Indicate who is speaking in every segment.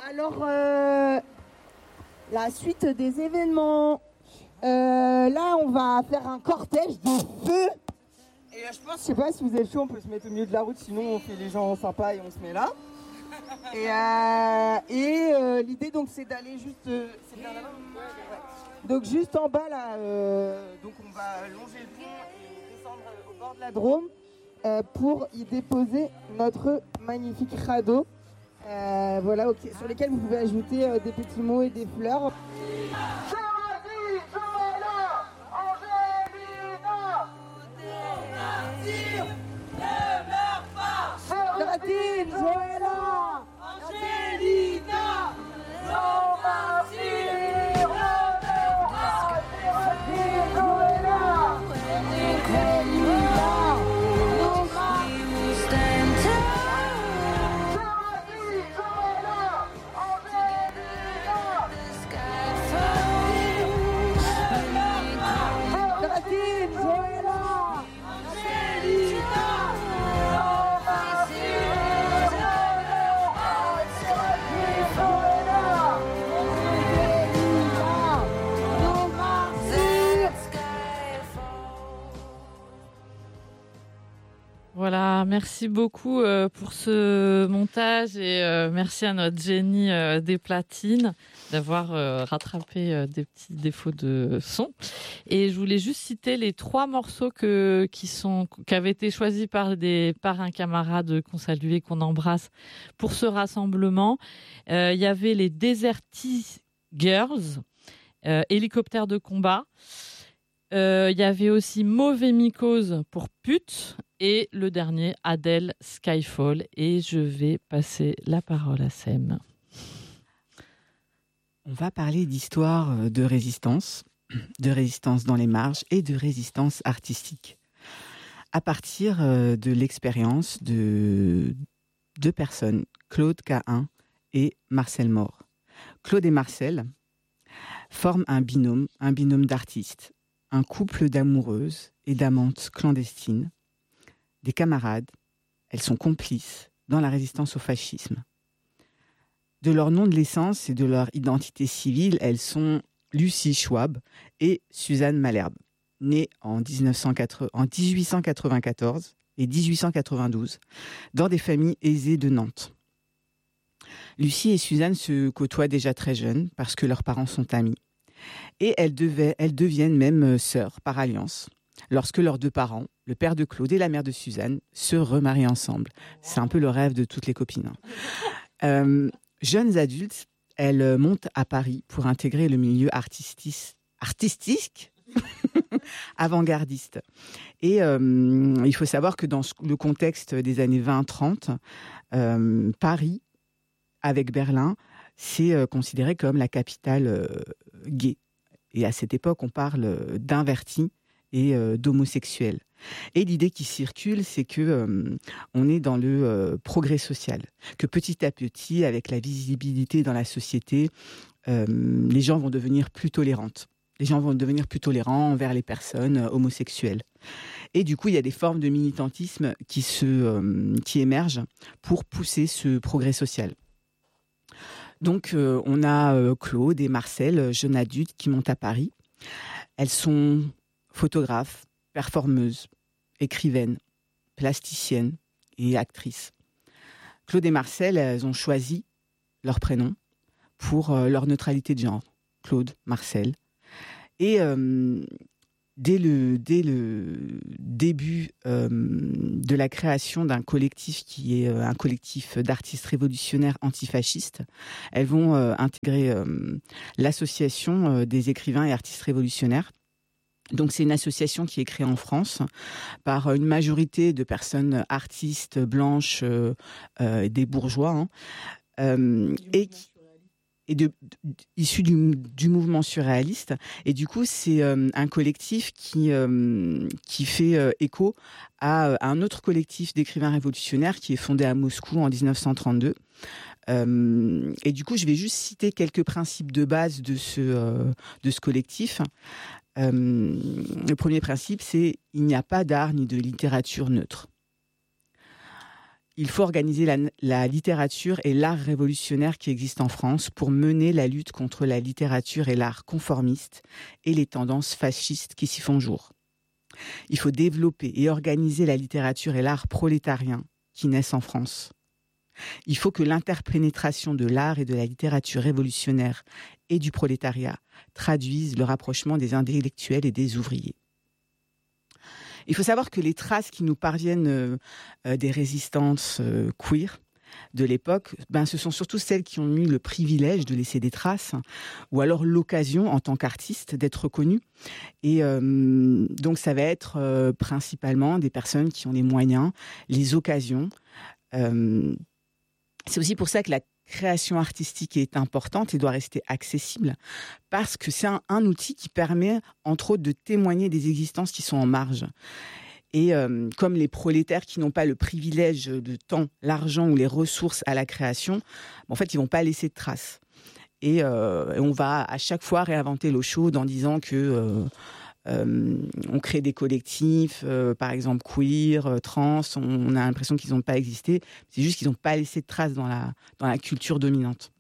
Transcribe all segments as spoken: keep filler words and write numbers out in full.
Speaker 1: Alors, euh, la suite des événements. Euh, là, on va faire un cortège de feu. Et euh, je pense, je sais pas si vous êtes chaud, on peut se mettre au milieu de la route, sinon on fait les gens sympas et on se met là. Et, euh, et euh, l'idée donc c'est d'aller juste, euh, c'est bien là-bas. Ouais. Donc juste en bas là, euh, donc on va longer le pont et descendre au bord de la Drôme euh, pour y déposer notre magnifique radeau. Euh, voilà, okay, sur lesquels vous pouvez ajouter euh, des petits mots et des fleurs. Géraldine, Joëlla, Angelina, Jean-Martyr, Géraldine, Joëlla, Angelina,
Speaker 2: Voilà, merci beaucoup euh, pour ce montage et euh, merci à notre génie euh, des platines d'avoir euh, rattrapé euh, des petits défauts de son. Et je voulais juste citer les trois morceaux que, qui, sont, qui avaient été choisis par, des, par un camarade qu'on salue et qu'on embrasse pour ce rassemblement. Euh, il y avait les Deserty Girls, euh, Hélicoptère de combat. Euh, il y avait aussi Mauvais Mycose pour pute et le dernier Adele Skyfall. Et je vais passer la parole à Sem.
Speaker 3: On va parler d'histoire de résistance, de résistance dans les marges et de résistance artistique. À partir de l'expérience de deux personnes, Claude Cahin et Marcel Mort. Claude et Marcel forment un binôme, un binôme d'artistes. Un couple d'amoureuses et d'amantes clandestines, des camarades, elles sont complices dans la résistance au fascisme. De leur nom de naissance et de leur identité civile, elles sont Lucie Schwab et Suzanne Malherbe, nées en, dix-huit cent quatre-vingt-quatorze et dix-huit cent quatre-vingt-douze, dans des familles aisées de Nantes. Lucie et Suzanne se côtoient déjà très jeunes parce que leurs parents sont amis. Et elles, devaient, elles deviennent même sœurs par alliance, lorsque leurs deux parents, le père de Claude et la mère de Suzanne, se remarient ensemble. C'est un peu le rêve de toutes les copines. Euh, jeunes adultes, elles montent à Paris pour intégrer le milieu artistique, artistique avant-gardiste. Et euh, il faut savoir que dans le contexte des années vingt trente, euh, Paris, avec Berlin, c'est euh, considéré comme la capitale euh, gay. Et à cette époque, on parle d'invertis et euh, d'homosexuels. Et l'idée qui circule, c'est que euh, on est dans le euh, progrès social, que petit à petit, avec la visibilité dans la société, euh, les gens vont devenir plus tolérantes. Les gens vont devenir plus tolérants envers les personnes euh, homosexuelles. Et du coup, il y a des formes de militantisme qui se, euh, qui émergent pour pousser ce progrès social. Donc, euh, on a euh, Claude et Marcel, jeunes adultes, qui montent à Paris. Elles sont photographes, performeuses, écrivaines, plasticiennes et actrices. Claude et Marcel, elles ont choisi leur prénom pour euh, leur neutralité de genre. Claude, Marcel. Et euh, dès, le, dès le début euh, de la création d'un collectif qui est euh, un collectif d'artistes révolutionnaires antifascistes, elles vont euh, intégrer euh, l'association euh, des écrivains et artistes révolutionnaires. Donc c'est une association qui est créée en France par une majorité de personnes artistes blanches, euh, euh, des bourgeois, hein, euh, et qui et de, de, issu du, du mouvement surréaliste. Et du coup, c'est euh, un collectif qui, euh, qui fait euh, écho à, à un autre collectif d'écrivains révolutionnaires qui est fondé à Moscou en dix-neuf cent trente-deux. Euh, et du coup, je vais juste citer quelques principes de base de ce, euh, de ce collectif. Euh, le premier principe, c'est « il n'y a pas d'art ni de littérature neutre ». il faut organiser la, la littérature et l'art révolutionnaire qui existent en France pour mener la lutte contre la littérature et l'art conformiste et les tendances fascistes qui s'y font jour. Il faut développer et organiser la littérature et l'art prolétarien qui naissent en France. Il faut que l'interpénétration de l'art et de la littérature révolutionnaire et du prolétariat traduise le rapprochement des intellectuels et des ouvriers. Il faut savoir que les traces qui nous parviennent euh, euh, des résistances euh, queer de l'époque, ben, ce sont surtout celles qui ont eu le privilège de laisser des traces, ou alors l'occasion, en tant qu'artiste, d'être reconnus. Et euh, donc, ça va être euh, principalement des personnes qui ont les moyens, les occasions. Euh, c'est aussi pour ça que la création artistique est importante et doit rester accessible, parce que c'est un, un outil qui permet, entre autres, de témoigner des existences qui sont en marge. Et euh, comme les prolétaires qui n'ont pas le privilège de temps, l'argent ou les ressources à la création, en fait, ils ne vont pas laisser de traces. Et euh, on va à chaque fois réinventer l'eau chaude en disant que euh, euh, on crée des collectifs, euh, par exemple queer, euh, trans, on, on a l'impression qu'ils n'ont pas existé. C'est juste qu'ils n'ont pas laissé de traces dans la, dans la culture dominante.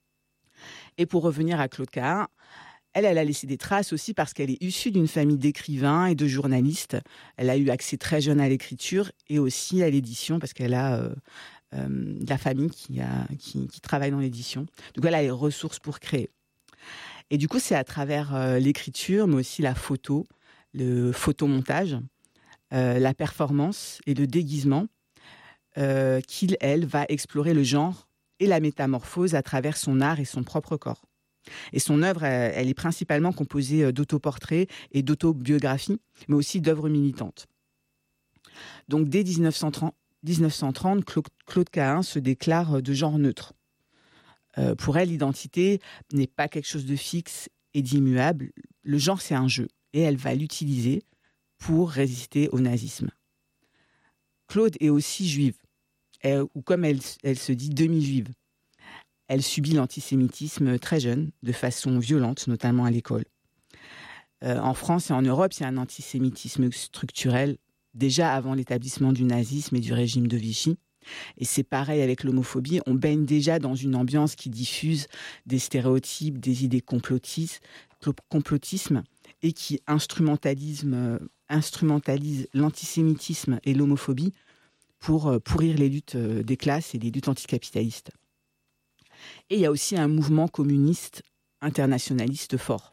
Speaker 3: Et pour revenir à Claude Cahun, Elle, elle a laissé des traces aussi parce qu'elle est issue d'une famille d'écrivains et de journalistes. Elle a eu accès très jeune à l'écriture et aussi à l'édition parce qu'elle a euh, euh, de la famille qui, a, qui, qui travaille dans l'édition. Donc elle a les ressources pour créer. Et du coup, c'est à travers euh, l'écriture, mais aussi la photo, le photomontage, euh, la performance et le déguisement euh, qu'il, elle, va explorer le genre et la métamorphose à travers son art et son propre corps. Et son œuvre, elle est principalement composée d'autoportraits et d'autobiographies, mais aussi d'œuvres militantes. Donc, dès dix-neuf cent trente, Claude Cahun se déclare de genre neutre. Euh, pour elle, l'identité n'est pas quelque chose de fixe et d'immuable. Le genre, c'est un jeu, et elle va l'utiliser pour résister au nazisme. Claude est aussi juive, elle, ou comme elle, elle se dit, demi-juive. Elle subit l'antisémitisme très jeune, de façon violente, notamment à l'école. Euh, en France et en Europe, il y a un antisémitisme structurel, déjà avant l'établissement du nazisme et du régime de Vichy. Et c'est pareil avec l'homophobie. On baigne déjà dans une ambiance qui diffuse des stéréotypes, des idées complotistes, complotisme et qui instrumentalise, instrumentalise l'antisémitisme et l'homophobie pour pourrir les luttes des classes et les luttes anticapitalistes. Et il y a aussi un mouvement communiste internationaliste fort.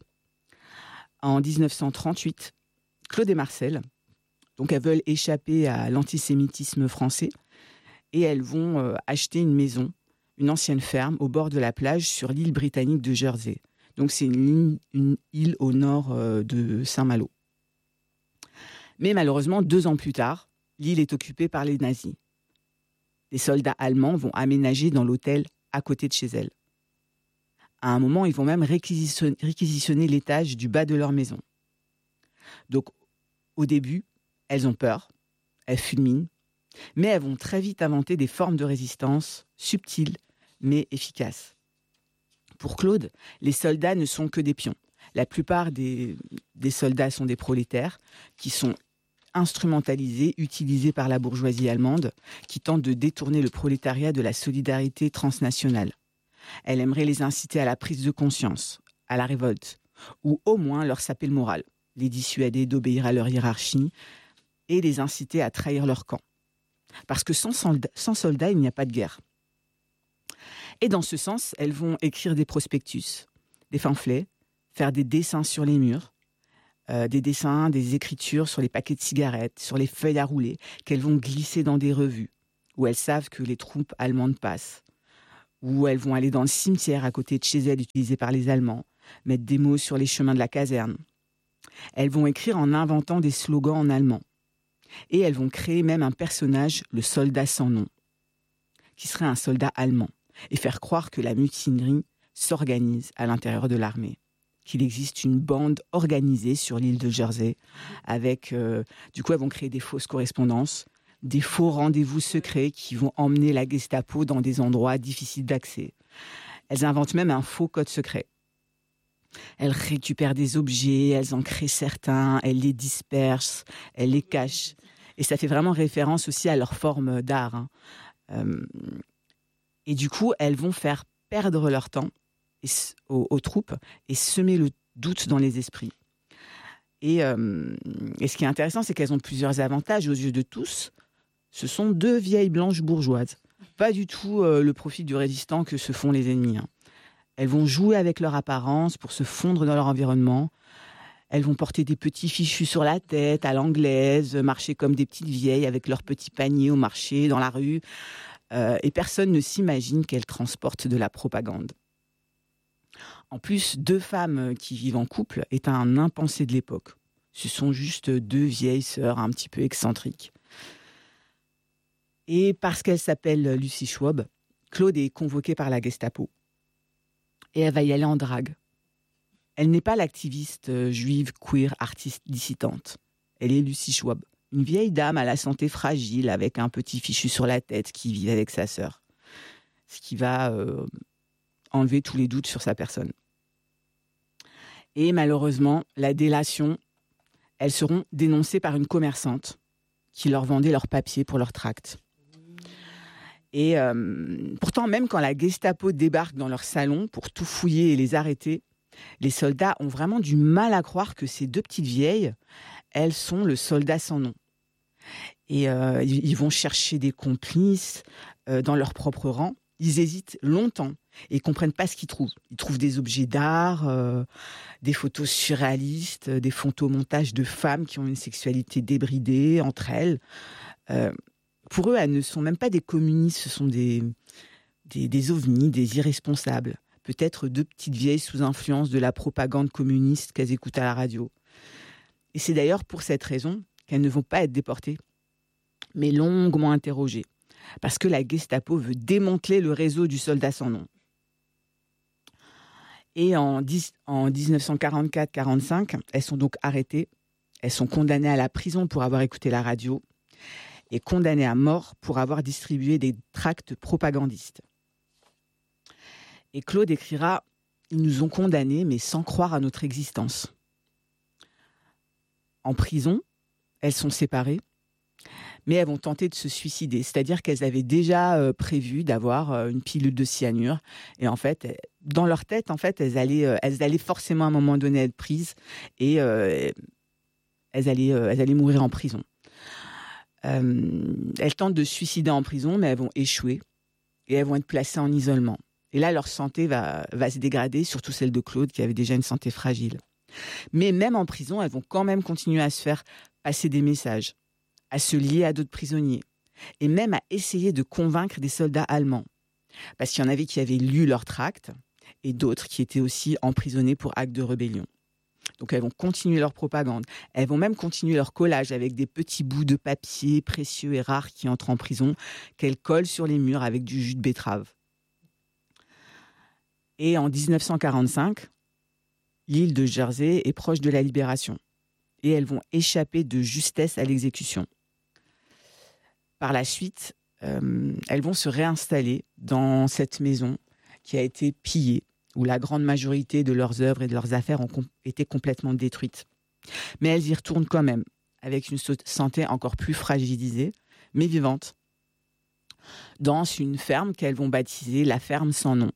Speaker 3: En dix-neuf cent trente-huit, Claude et Marcel, donc elles veulent échapper à l'antisémitisme français et elles vont euh, acheter une maison, une ancienne ferme au bord de la plage sur l'île britannique de Jersey. Donc c'est une, une île au nord euh, de Saint-Malo. Mais malheureusement, deux ans plus tard, l'île est occupée par les nazis. Les soldats allemands vont aménager dans l'hôtel à côté de chez elles. À un moment, ils vont même réquisitionner, réquisitionner l'étage du bas de leur maison. Donc, au début, elles ont peur, elles fulminent, mais elles vont très vite inventer des formes de résistance subtiles, mais efficaces. Pour Claude, les soldats ne sont que des pions. La plupart des, des soldats sont des prolétaires qui sont instrumentalisés, utilisés par la bourgeoisie allemande, qui tente de détourner le prolétariat de la solidarité transnationale. Elle aimerait les inciter à la prise de conscience, à la révolte, ou au moins leur saper le moral, les dissuader d'obéir à leur hiérarchie et les inciter à trahir leur camp. Parce que sans soldats, sans soldats, il n'y a pas de guerre. Et dans ce sens, elles vont écrire des prospectus, des pamphlets, faire des dessins sur les murs, Euh, des dessins, des écritures sur les paquets de cigarettes, sur les feuilles à rouler, qu'elles vont glisser dans des revues, où elles savent que les troupes allemandes passent, où elles vont aller dans le cimetière à côté de chez elles, utilisé par les Allemands, mettre des mots sur les chemins de la caserne. Elles vont écrire en inventant des slogans en allemand. Et elles vont créer même un personnage, le soldat sans nom, qui serait un soldat allemand, et faire croire que la mutinerie s'organise à l'intérieur de l'armée. Qu'il existe une bande organisée sur l'île de Jersey avec, euh, du coup, elles vont créer des fausses correspondances, des faux rendez-vous secrets qui vont emmener la Gestapo dans des endroits difficiles d'accès. Elles inventent même un faux code secret. Elles récupèrent des objets, elles en créent certains, elles les dispersent, elles les cachent. Et ça fait vraiment référence aussi à leur forme d'art, hein. Euh, et du coup, elles vont faire perdre leur temps et, aux, aux troupes et semer le doute dans les esprits. Et, euh, et ce qui est intéressant, c'est qu'elles ont plusieurs avantages aux yeux de tous. Ce sont deux vieilles blanches bourgeoises. Pas du tout euh, le profit du résistant que se font les ennemis. Hein. Elles vont jouer avec leur apparence pour se fondre dans leur environnement. Elles vont porter des petits fichus sur la tête, à l'anglaise, marcher comme des petites vieilles avec leurs petits paniers au marché, dans la rue. Euh, et personne ne s'imagine qu'elles transportent de la propagande. En plus, deux femmes qui vivent en couple est un impensé de l'époque. Ce sont juste deux vieilles sœurs un petit peu excentriques. Et parce qu'elle s'appelle Lucy Schwab, Claude est convoquée par la Gestapo. Et elle va y aller en drague. Elle n'est pas l'activiste juive, queer, artiste dissidente. Elle est Lucy Schwab, une vieille dame à la santé fragile avec un petit fichu sur la tête qui vit avec sa sœur. Ce qui va euh, enlever tous les doutes sur sa personne. Et malheureusement, la délation, elles seront dénoncées par une commerçante qui leur vendait leurs papiers pour leurs tracts. Et euh, pourtant, même quand la Gestapo débarque dans leur salon pour tout fouiller et les arrêter, les soldats ont vraiment du mal à croire que ces deux petites vieilles, elles sont le soldat sans nom. Et euh, ils vont chercher des complices euh, dans leur propre rang. Ils hésitent longtemps et ne comprennent pas ce qu'ils trouvent. Ils trouvent des objets d'art, euh, des photos surréalistes, des photomontages de femmes qui ont une sexualité débridée entre elles. Euh, pour eux, elles ne sont même pas des communistes, ce sont des, des, des ovnis, des irresponsables. Peut-être deux petites vieilles sous influence de la propagande communiste qu'elles écoutent à la radio. Et c'est d'ailleurs pour cette raison qu'elles ne vont pas être déportées, mais longuement interrogées. Parce que la Gestapo veut démanteler le réseau du soldat sans nom. Et en, dix, en dix-neuf cent quarante-quatre quarante-cinq, elles sont donc arrêtées. Elles sont condamnées à la prison pour avoir écouté la radio et condamnées à mort pour avoir distribué des tracts propagandistes. Et Claude écrira « Ils nous ont condamnés, mais sans croire à notre existence. » En prison, elles sont séparées, mais elles vont tenter de se suicider. C'est-à-dire qu'elles avaient déjà euh, prévu d'avoir euh, une pilule de cyanure. Et en fait, dans leur tête, en fait, elles allaient, euh, elles allaient forcément à un moment donné être prises et euh, elles, allaient, euh, elles allaient mourir en prison. Euh, elles tentent de se suicider en prison, mais elles vont échouer et elles vont être placées en isolement. Et là, leur santé va, va se dégrader, surtout celle de Claude, qui avait déjà une santé fragile. Mais même en prison, elles vont quand même continuer à se faire passer des messages, à se lier à d'autres prisonniers, et même à essayer de convaincre des soldats allemands. Parce qu'il y en avait qui avaient lu leurs tracts, et d'autres qui étaient aussi emprisonnés pour actes de rébellion. Donc elles vont continuer leur propagande. Elles vont même continuer leur collage avec des petits bouts de papier précieux et rares qui entrent en prison, qu'elles collent sur les murs avec du jus de betterave. Et en dix-neuf cent quarante-cinq, l'île de Jersey est proche de la libération. Et elles vont échapper de justesse à l'exécution. Par la suite, euh, elles vont se réinstaller dans cette maison qui a été pillée, où la grande majorité de leurs œuvres et de leurs affaires ont com- été complètement détruites. Mais elles y retournent quand même, avec une santé encore plus fragilisée, mais vivante, dans une ferme qu'elles vont baptiser la ferme sans nom.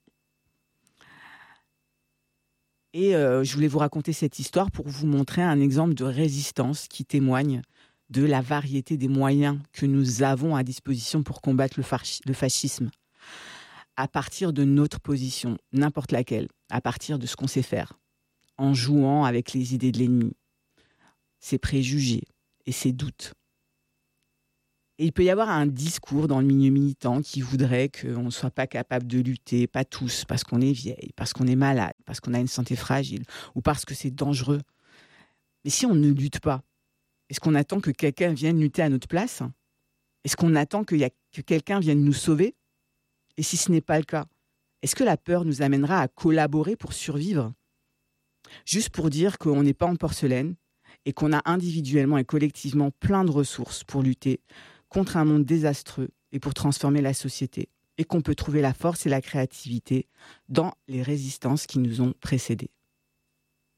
Speaker 3: Et euh, je voulais vous raconter cette histoire pour vous montrer un exemple de résistance qui témoigne de la variété des moyens que nous avons à disposition pour combattre le, fach- le fascisme. À partir de notre position, n'importe laquelle, à partir de ce qu'on sait faire, en jouant avec les idées de l'ennemi, ses préjugés et ses doutes. Et il peut y avoir un discours dans le milieu militant qui voudrait qu'on ne soit pas capable de lutter, pas tous, parce qu'on est vieille, parce qu'on est malade, parce qu'on a une santé fragile, ou parce que c'est dangereux. Mais si on ne lutte pas, est-ce qu'on attend que quelqu'un vienne lutter à notre place ? Est-ce qu'on attend qu'il y a, que quelqu'un vienne nous sauver ? Et si ce n'est pas le cas, est-ce que la peur nous amènera à collaborer pour survivre ? Juste pour dire qu'on n'est pas en porcelaine et qu'on a individuellement et collectivement plein de ressources pour lutter contre un monde désastreux et pour transformer la société, et qu'on peut trouver la force et la créativité dans les résistances qui nous ont précédés.